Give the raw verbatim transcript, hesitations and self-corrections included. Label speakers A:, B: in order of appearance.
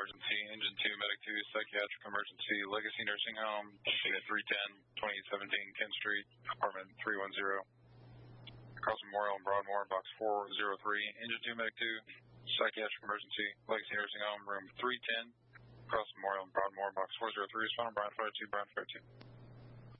A: emergency. Engine two, Medic two, psychiatric emergency, Legacy Nursing Home, Unit three ten, twenty seventeen Kent Street, apartment three one zero. Across Memorial and Broadmoor, box four zero three. Engine two, Medic two, psychiatric emergency, Legacy Nursing Home, room three ten. Across Memorial and Broadmoor, box four zero three. Respond, Brian Fire two, Brian Fire two.